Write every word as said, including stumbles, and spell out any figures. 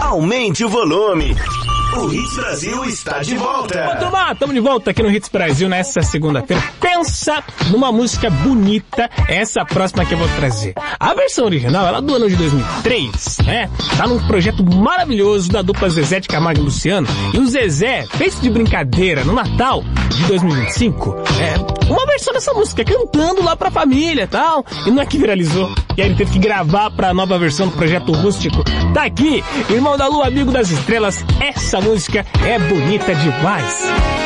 aumente o volume. O Hits Brasil está de volta. Ô, turma, estamos de volta aqui no Hits Brasil nessa segunda-feira. Pensa numa música bonita, essa próxima que eu vou trazer. A versão original, ela é do ano de dois mil e três, né? Tá num projeto maravilhoso da dupla Zezé de Camargo e Luciano. E o Zezé fez de brincadeira no Natal de dois mil e vinte e cinco, é, uma versão dessa música, cantando lá pra família e tal. E não é que viralizou. E aí ele teve que gravar pra nova versão do projeto rústico. Tá aqui, Irmão da Lua, Amigo das Estrelas. Essa música é bonita demais.